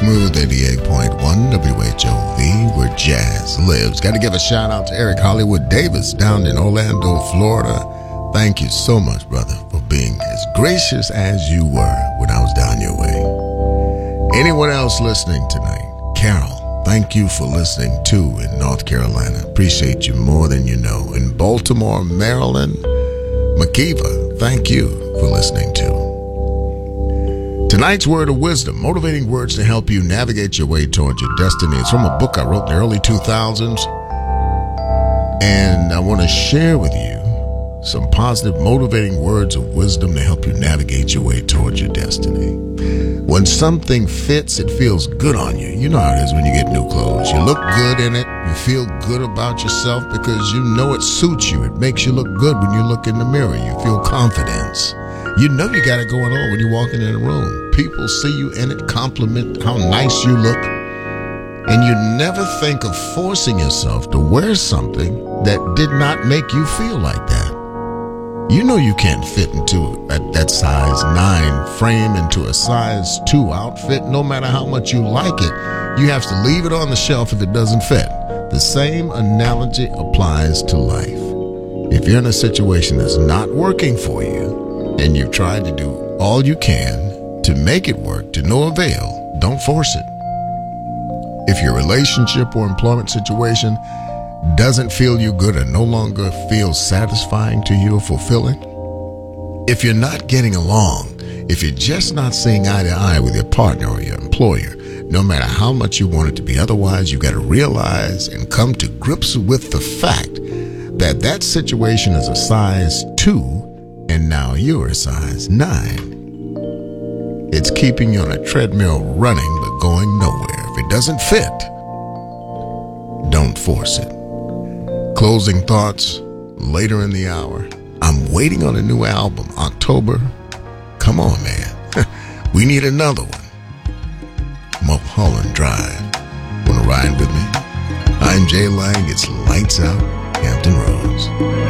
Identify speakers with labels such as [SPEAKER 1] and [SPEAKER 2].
[SPEAKER 1] Smooth 88.1 WHOV, where jazz lives. Got to give a shout out to Eric Hollywood Davis down in Orlando, Florida. Thank you so much, brother, for being as gracious as you were when I was down your way. Anyone else listening tonight? Carol, thank you for listening too in North Carolina. Appreciate you more than you know. In Baltimore, Maryland, Makiva, thank you for listening too. Tonight's word of wisdom, motivating words to help you navigate your way towards your destiny. It's from a book I wrote in the early 2000s. And I want to share with you some positive, motivating words of wisdom to help you navigate your way towards your destiny. When something fits, it feels good on you. You know how it is when you get new clothes. You look good in it. You feel good about yourself because you know it suits you. It makes you look good when you look in the mirror. You feel confidence. You know you got it going on when you're walking in a room. People see you in it, compliment how nice you look. And you never think of forcing yourself to wear something that did not make you feel like that. You know you can't fit into that size 9 frame into a size 2 outfit, no matter how much you like it. You have to leave it on the shelf if it doesn't fit. The same analogy applies to life. If you're in a situation that's not working for you, and you've tried to do all you can to make it work to no avail, don't force it. If your relationship or employment situation doesn't feel you good or no longer feels satisfying to you or fulfilling, if you're not getting along, if you're just not seeing eye to eye with your partner or your employer, no matter how much you want it to be otherwise, you got to realize and come to grips with the fact that that situation is a size 2 and now you're a size 9. It's keeping you on a treadmill running but going nowhere. If it doesn't fit, don't force it. Closing thoughts later in the hour. I'm waiting on a new album, October. Come on, man. We need another one. Mulholland Drive. Wanna ride with me? I'm Jay Lang. It's Lights Out, Hampton Roads.